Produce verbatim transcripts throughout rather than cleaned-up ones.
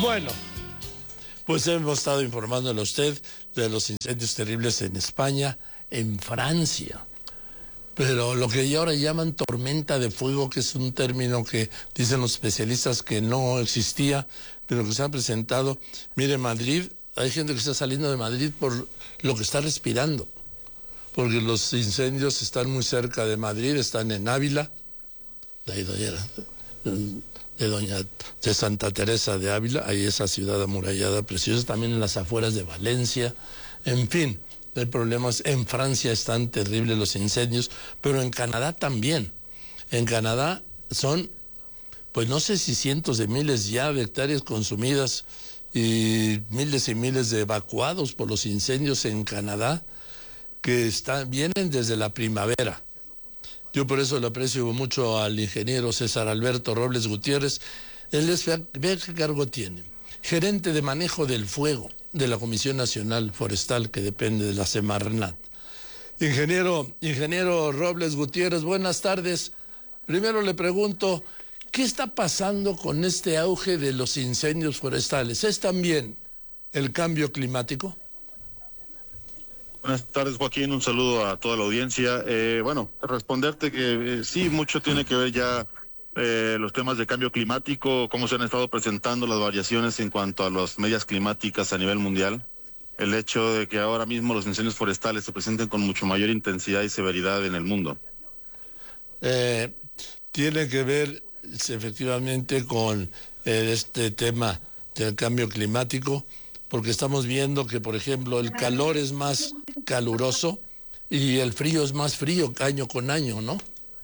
Bueno, pues hemos estado informándole a usted de los incendios terribles en España, en Francia. Pero lo que ahora llaman tormenta de fuego, que es un término que dicen los especialistas que no existía, pero que se ha presentado. Mire, Madrid, hay gente que está saliendo de Madrid por lo que está respirando, porque los incendios están muy cerca de Madrid, están en Ávila, de ahí de, de Doña de Santa Teresa de Ávila, ahí esa ciudad amurallada preciosa, también en las afueras de Valencia, en fin. El problema es, en Francia están terribles los incendios, pero en Canadá también. En Canadá son, pues no sé si cientos de miles ya de hectáreas consumidas y miles y miles de evacuados por los incendios en Canadá, que están, vienen desde la primavera. Yo por eso le aprecio mucho al ingeniero César Alberto Robles Gutiérrez. Él es, vea qué cargo tiene, gerente de manejo del fuego de la Comisión Nacional Forestal, que depende de la Semarnat. Ingeniero, ingeniero Robles Gutiérrez, buenas tardes. Primero le pregunto, ¿qué está pasando con este auge de los incendios forestales? ¿Es también el cambio climático? Buenas tardes, Joaquín, un saludo a toda la audiencia. Eh, bueno, responderte que eh, sí, mucho tiene que ver ya Eh, los temas de cambio climático, cómo se han estado presentando las variaciones en cuanto a las medias climáticas a nivel mundial, el hecho de que ahora mismo los incendios forestales se presenten con mucho mayor intensidad y severidad en el mundo. Eh, tiene que ver efectivamente con eh, este tema del cambio climático, porque estamos viendo que, por ejemplo, el calor es más caluroso y el frío es más frío año con año, ¿no?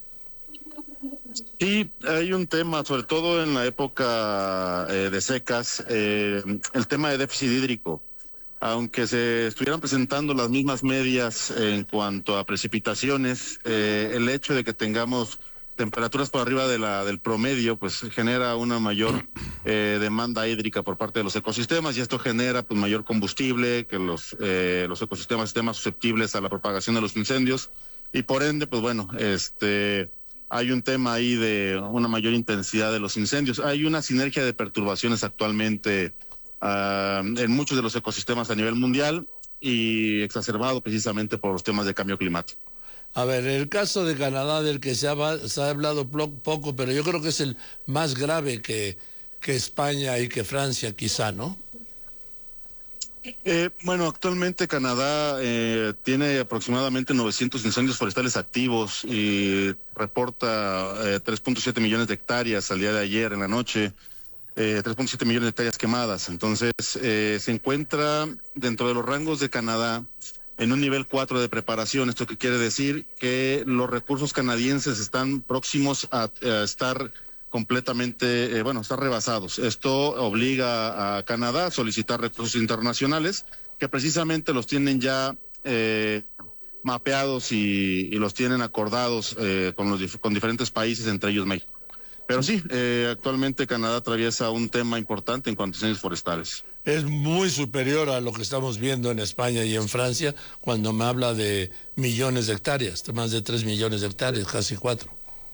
Sí, hay un tema, sobre todo en la época eh, de secas, eh, el tema de déficit hídrico. Aunque se estuvieran presentando las mismas medias en cuanto a precipitaciones, eh, el hecho de que tengamos temperaturas por arriba de la del promedio, pues genera una mayor eh, demanda hídrica por parte de los ecosistemas, y esto genera pues mayor combustible, que los eh, los ecosistemas estén más susceptibles a la propagación de los incendios, y por ende, pues bueno, este hay un tema ahí de una mayor intensidad de los incendios. Hay una sinergia de perturbaciones actualmente uh, en muchos de los ecosistemas a nivel mundial, y exacerbado precisamente por los temas de cambio climático. A ver, el caso de Canadá, del que se ha, se ha hablado poco, pero yo creo que es el más grave que, que España y que Francia quizá, ¿no? Eh, bueno, actualmente Canadá eh, tiene aproximadamente novecientos incendios forestales activos y reporta eh, tres punto siete millones de hectáreas al día de ayer en la noche, eh, tres punto siete millones de hectáreas quemadas. Entonces, eh, se encuentra dentro de los rangos de Canadá en un nivel cuatro de preparación. Esto que quiere decir que los recursos canadienses están próximos a, a estar completamente, eh, bueno, están rebasados. Esto obliga a Canadá a solicitar recursos internacionales, que precisamente los tienen ya eh, mapeados y, y los tienen acordados eh, con, los, con diferentes países, entre ellos México. Pero sí, eh, actualmente Canadá atraviesa un tema importante en cuanto a incendios forestales. Es muy superior a lo que estamos viendo en España y en Francia, cuando me habla de millones de hectáreas, más de tres millones de hectáreas, casi cuatro.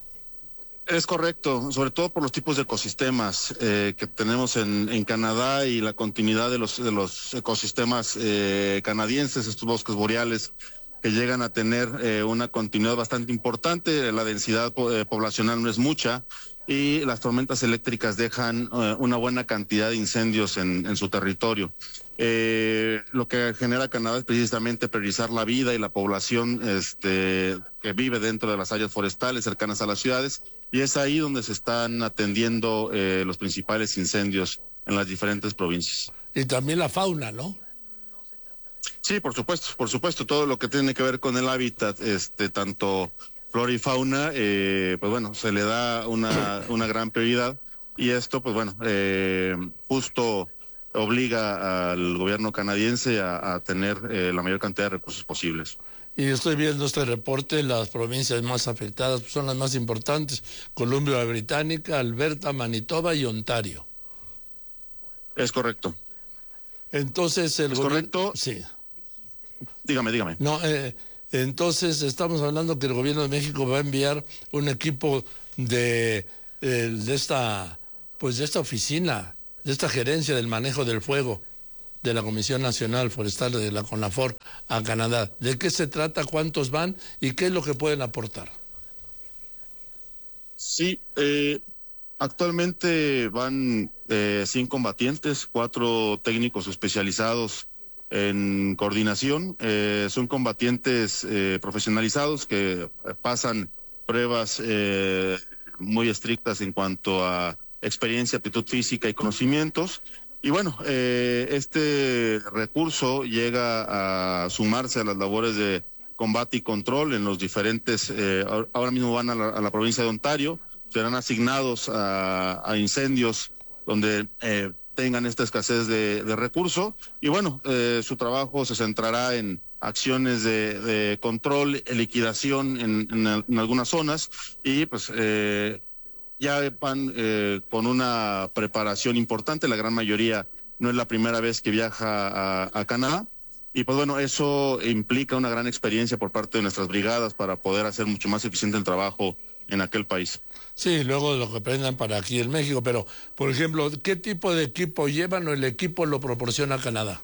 Es correcto, sobre todo por los tipos de ecosistemas eh, que tenemos en, en Canadá y la continuidad de los de los ecosistemas eh, canadienses, estos bosques boreales que llegan a tener eh, una continuidad bastante importante. La densidad eh, poblacional no es mucha y las tormentas eléctricas dejan eh, una buena cantidad de incendios en, en su territorio. Eh, lo que genera Canadá es precisamente priorizar la vida y la población este, que vive dentro de las áreas forestales cercanas a las ciudades, y es ahí donde se están atendiendo eh, los principales incendios en las diferentes provincias. Y también la fauna, ¿no? Sí, por supuesto, por supuesto, todo lo que tiene que ver con el hábitat, este, tanto flora y fauna, eh, pues bueno, se le da una, una gran prioridad, y esto, pues bueno, eh, justo obliga al gobierno canadiense a, a tener eh, la mayor cantidad de recursos posibles. Y estoy viendo este reporte, las provincias más afectadas son las más importantes: Columbia Británica, Alberta, Manitoba y Ontario. Es correcto. Entonces el ¿Es gobierno... correcto? Sí. Dígame, dígame. No, eh, entonces estamos hablando que el gobierno de México va a enviar un equipo de, eh, de esta, pues de esta oficina de esta gerencia del manejo del fuego de la Comisión Nacional Forestal de la CONAFOR a Canadá. ¿De qué se trata? ¿Cuántos van? ¿Y qué es lo que pueden aportar? Sí, eh, actualmente van eh, cien combatientes, cuatro técnicos especializados en coordinación. Eh, son combatientes eh, profesionalizados que pasan pruebas eh, muy estrictas en cuanto a experiencia, aptitud física y conocimientos. Y bueno, eh, este recurso llega a sumarse a las labores de combate y control en los diferentes, eh, ahora mismo van a la, a la provincia de Ontario, serán asignados a, a incendios donde eh, tengan esta escasez de, de recurso, y bueno, eh, su trabajo se centrará en acciones de, de control, liquidación en, en, en algunas zonas, y pues eh, ya van eh, con una preparación importante. La gran mayoría no es la primera vez que viaja a, a Canadá, y pues bueno, eso implica una gran experiencia por parte de nuestras brigadas para poder hacer mucho más eficiente el trabajo en aquel país. Sí, luego de lo que aprendan para aquí en México, pero, por ejemplo, ¿qué tipo de equipo llevan o el equipo lo proporciona Canadá?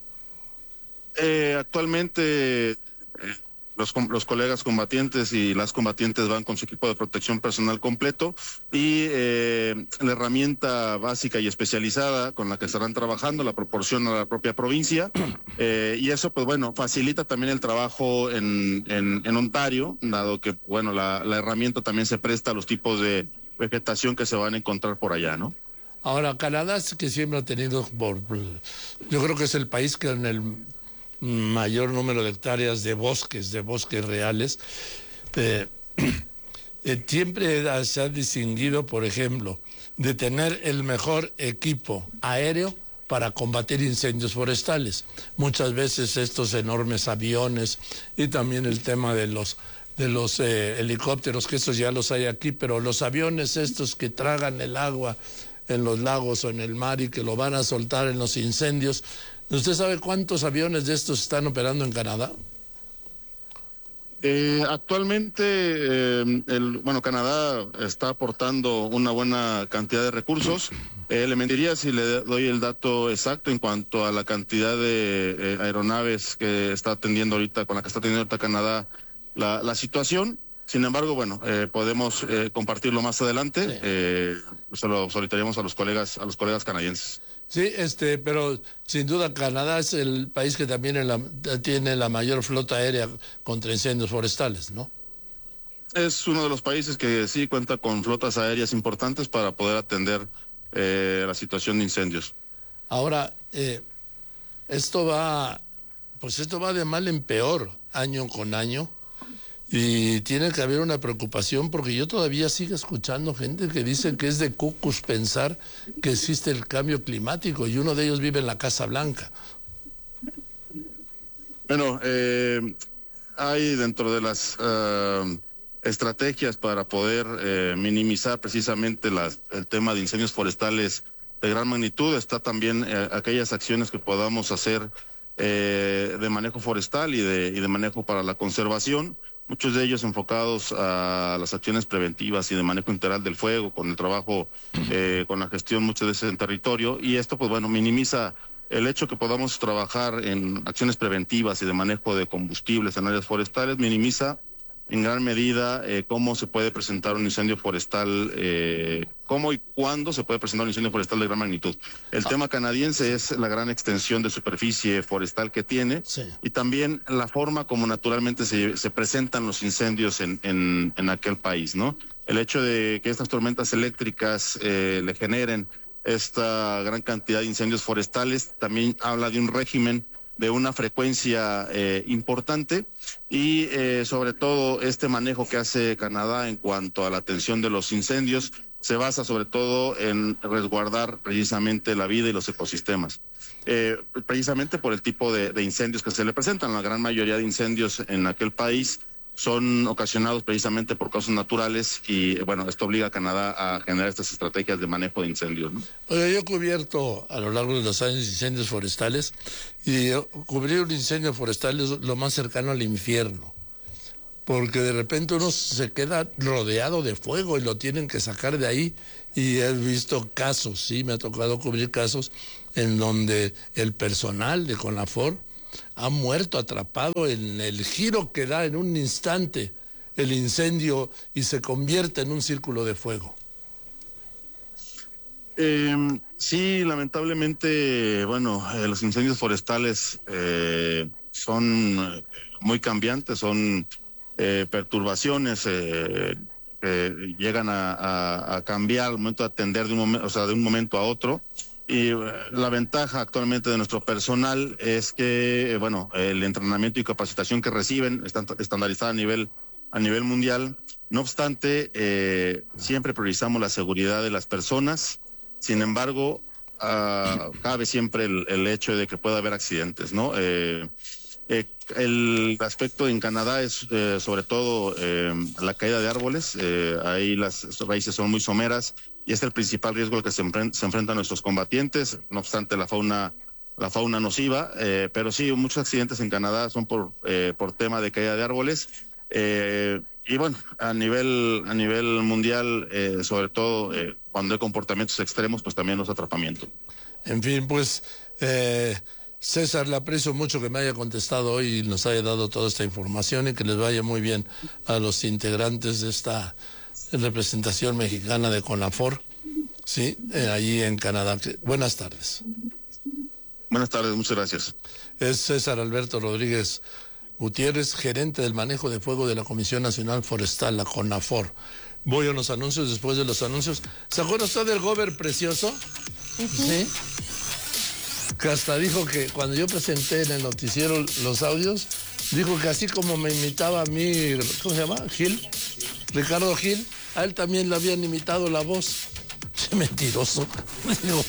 Eh, actualmente, eh, los, los colegas combatientes y las combatientes van con su equipo de protección personal completo, y eh, la herramienta básica y especializada con la que estarán trabajando la proporciona la propia provincia, eh, y eso, pues bueno, facilita también el trabajo en, en, en Ontario, dado que, bueno, la, la herramienta también se presta a los tipos de vegetación que se van a encontrar por allá, ¿no? Ahora, Canadá es que siempre ha tenido, por, yo creo que es el país que en el mayor número de hectáreas de bosques, de bosques reales, eh, eh, siempre se ha distinguido, por ejemplo, de tener el mejor equipo aéreo para combatir incendios forestales. Muchas veces estos enormes aviones y también el tema de los de los eh, helicópteros, que estos ya los hay aquí, pero los aviones estos que tragan el agua en los lagos o en el mar y que lo van a soltar en los incendios. ¿Usted sabe cuántos aviones de estos están operando en Canadá? Eh, actualmente, eh, el, bueno, Canadá está aportando una buena cantidad de recursos. Eh, le mentiría si le doy el dato exacto en cuanto a la cantidad de eh, aeronaves que está atendiendo ahorita, con la que está atendiendo ahorita Canadá la, la situación. Sin embargo, bueno, eh, podemos eh, compartirlo más adelante. Sí. Eh, se lo solicitaríamos a los colegas, a los colegas canadienses. Sí, este, pero sin duda Canadá es el país que también en la, tiene la mayor flota aérea contra incendios forestales, ¿no? Es uno de los países que sí cuenta con flotas aéreas importantes para poder atender eh, la situación de incendios. Ahora, eh, esto va, pues esto va de mal en peor año con año. Y tiene que haber una preocupación, porque yo todavía sigo escuchando gente que dice que es de cucus pensar que existe el cambio climático, y uno de ellos vive en la Casa Blanca. Bueno, eh, hay dentro de las uh, estrategias para poder eh, minimizar precisamente las, el tema de incendios forestales de gran magnitud, está también eh, aquellas acciones que podamos hacer eh, de manejo forestal y de, y de manejo para la conservación. Muchos de ellos enfocados a las acciones preventivas y de manejo integral del fuego, con el trabajo, eh, con la gestión muchas veces en territorio, y esto pues bueno, minimiza el hecho que podamos trabajar en acciones preventivas y de manejo de combustibles en áreas forestales, minimiza en gran medida eh, cómo se puede presentar un incendio forestal, eh, cómo y cuándo se puede presentar un incendio forestal de gran magnitud. El ah. tema canadiense es la gran extensión de superficie forestal que tiene, sí, y también la forma como naturalmente se, se presentan los incendios en, en, en aquel país, ¿no? El hecho de que estas tormentas eléctricas eh, le generen esta gran cantidad de incendios forestales también habla de un régimen de una frecuencia eh, importante, y eh, sobre todo este manejo que hace Canadá en cuanto a la atención de los incendios se basa sobre todo en resguardar precisamente la vida y los ecosistemas, eh, precisamente por el tipo de, de incendios que se le presentan. La gran mayoría de incendios en aquel país son ocasionados precisamente por causas naturales, y bueno, esto obliga a Canadá a generar estas estrategias de manejo de incendios, ¿no? Oye, yo he cubierto a lo largo de los años incendios forestales, y cubrir un incendio forestal es lo más cercano al infierno, porque de repente uno se queda rodeado de fuego y lo tienen que sacar de ahí, y he visto casos, sí, me ha tocado cubrir casos en donde el personal de CONAFOR ha muerto atrapado en el giro que da en un instante el incendio y se convierte en un círculo de fuego. Eh, sí, lamentablemente, bueno, eh, los incendios forestales eh, son muy cambiantes, son eh, perturbaciones eh, que llegan a, a, a cambiar al momento de atender de un momento, o sea, de un momento a otro. Y eh, la ventaja actualmente de nuestro personal es que, eh, bueno, el entrenamiento y capacitación que reciben está estandarizada a nivel a nivel mundial. No obstante, eh, siempre priorizamos la seguridad de las personas. Sin embargo, uh, cabe siempre el, el hecho de que pueda haber accidentes, ¿no? Eh, eh, el aspecto en Canadá es eh, sobre todo eh, la caída de árboles. Eh, ahí las raíces son muy someras y es el principal riesgo al que se, enfren- se enfrentan nuestros combatientes. No obstante, la fauna la fauna nociva, eh, pero sí, muchos accidentes en Canadá son por eh, por tema de caída de árboles. Eh, y bueno, a nivel a nivel mundial, eh, sobre todo eh, cuando hay comportamientos extremos, pues también los atrapamientos. En fin, pues eh, César, le aprecio mucho que me haya contestado hoy y nos haya dado toda esta información y que les vaya muy bien a los integrantes de esta representación mexicana de CONAFOR, sí, eh, allí en Canadá. Buenas tardes. Buenas tardes, muchas gracias. Es César Alberto Rodríguez Gutiérrez, gerente del manejo de fuego de la Comisión Nacional Forestal, la CONAFOR. Voy a los anuncios, después de los anuncios. ¿Se acuerda usted del Gober precioso? Uh-huh. Sí. Que hasta dijo que cuando yo presenté en el noticiero los audios, dijo que así como me imitaba a mí, ¿cómo se llama? Gil, Ricardo Gil, a él también le habían imitado la voz. Qué mentiroso. Digo,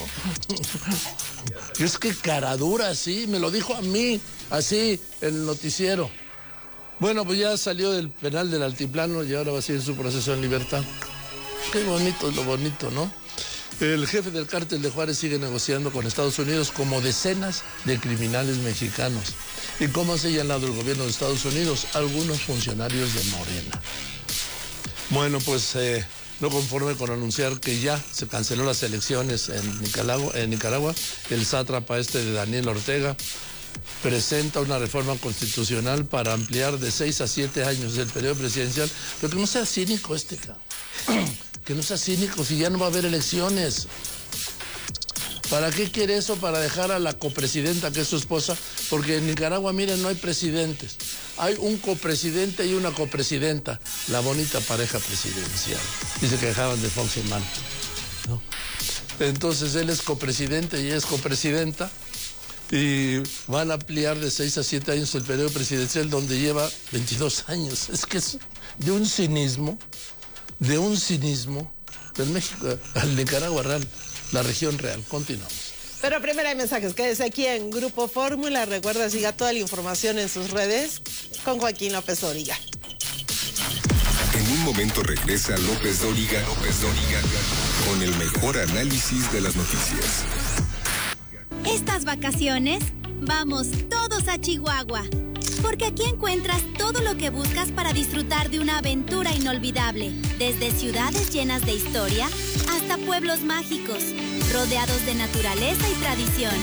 es que cara dura, sí, me lo dijo a mí, así, en el noticiero. Bueno, pues ya salió del penal del Altiplano y ahora va a seguir su proceso en libertad. Qué bonito es lo bonito, ¿no? El jefe del cártel de Juárez sigue negociando con Estados Unidos como decenas de criminales mexicanos. ¿Y cómo ha señalado el gobierno de Estados Unidos? Algunos funcionarios de Morena. Bueno, pues eh, no conforme con anunciar que ya se canceló las elecciones en Nicaragua, en Nicaragua, el sátrapa este de Daniel Ortega presenta una reforma constitucional para ampliar de seis a siete años el periodo presidencial, pero que no sea cínico este, que no sea cínico si ya no va a haber elecciones. ¿Para qué quiere eso? Para dejar a la copresidenta, que es su esposa, porque en Nicaragua, miren, no hay presidentes. Hay un copresidente y una copresidenta, la bonita pareja presidencial. Dice que dejaban de Fox y Man, ¿no? Entonces él es copresidente y ella es copresidenta. Y van a ampliar de seis a siete años el periodo presidencial, donde lleva veintidós años. Es que es de un cinismo, de un cinismo, del México al Nicaragua real, la región real. Continuamos. Pero primero hay mensajes. Quédese aquí en Grupo Fórmula. Recuerda, siga toda la información en sus redes con Joaquín López Dóriga. En un momento regresa López Dóriga, López Dóriga, con el mejor análisis de las noticias. Estas vacaciones, vamos todos a Chihuahua, porque aquí encuentras todo lo que buscas para disfrutar de una aventura inolvidable, desde ciudades llenas de historia hasta pueblos mágicos, rodeados de naturaleza y tradición.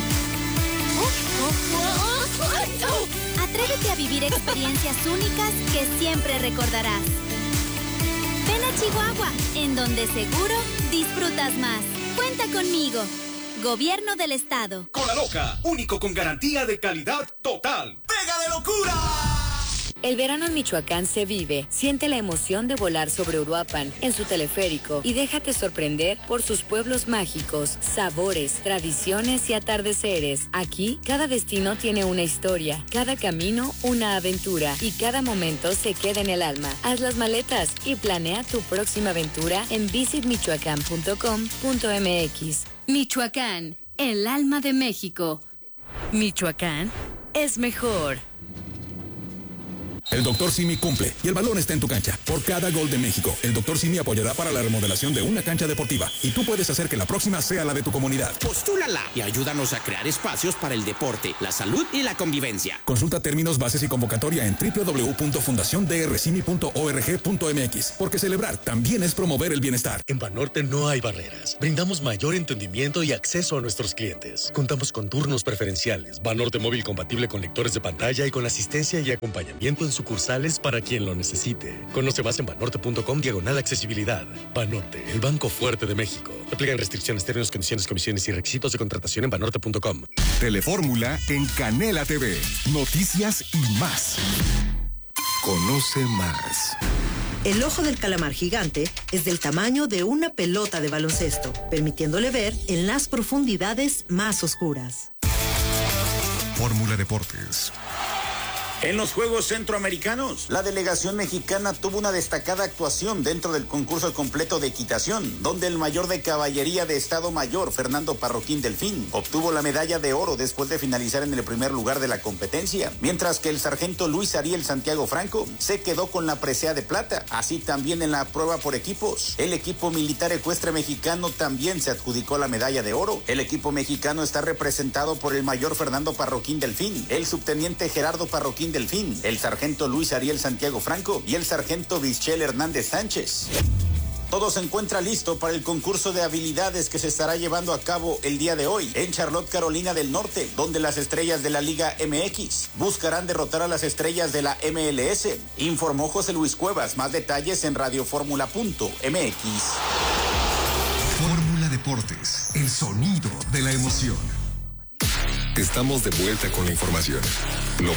Atrévete a vivir experiencias únicas que siempre recordarás. Ven a Chihuahua, en donde seguro disfrutas más. Cuenta conmigo. Gobierno del Estado. Cola Loca, único con garantía de calidad total. ¡Pega de locura! El verano en Michoacán se vive. Siente la emoción de volar sobre Uruapan en su teleférico y déjate sorprender por sus pueblos mágicos, sabores, tradiciones y atardeceres. Aquí, cada destino tiene una historia, cada camino una aventura y cada momento se queda en el alma. Haz las maletas y planea tu próxima aventura en visit michoacán punto com punto m x. Michoacán, el alma de México. Michoacán es mejor. El doctor Simi cumple y el balón está en tu cancha. Por cada gol de México, el doctor Simi apoyará para la remodelación de una cancha deportiva y tú puedes hacer que la próxima sea la de tu comunidad. Postúlala y ayúdanos a crear espacios para el deporte, la salud y la convivencia. Consulta términos, bases y convocatoria en doble u doble u doble u punto fundación d r simi punto org punto m x, porque celebrar también es promover el bienestar. En Banorte no hay barreras. Brindamos mayor entendimiento y acceso a nuestros clientes. Contamos con turnos preferenciales, Banorte móvil compatible con lectores de pantalla y con asistencia y acompañamiento en sucursales para quien lo necesite. Conoce más en banorte punto com diagonal accesibilidad. Banorte, el banco fuerte de México. Aplican restricciones, términos, condiciones, comisiones y requisitos de contratación en banorte punto com. Telefórmula en Canela T V. Noticias y más. Conoce más. El ojo del calamar gigante es del tamaño de una pelota de baloncesto, permitiéndole ver en las profundidades más oscuras. Fórmula Deportes. En los Juegos Centroamericanos, la delegación mexicana tuvo una destacada actuación dentro del concurso completo de equitación, donde el mayor de caballería de Estado Mayor, Fernando Parroquín Delfín, obtuvo la medalla de oro después de finalizar en el primer lugar de la competencia, mientras que el sargento Luis Ariel Santiago Franco se quedó con la presea de plata. Así también en la prueba por equipos, el equipo militar ecuestre mexicano también se adjudicó la medalla de oro. El equipo mexicano está representado por el mayor Fernando Parroquín Delfín, el subteniente Gerardo Parroquín Delfín, el sargento Luis Ariel Santiago Franco y el sargento Bichel Hernández Sánchez. Todo se encuentra listo para el concurso de habilidades que se estará llevando a cabo el día de hoy en Charlotte, Carolina del Norte, donde las estrellas de la Liga M X buscarán derrotar a las estrellas de la M L S, informó José Luis Cuevas. Más detalles en radioformula punto m x. Fórmula Deportes, el sonido de la emoción. Estamos de vuelta con la información. Lo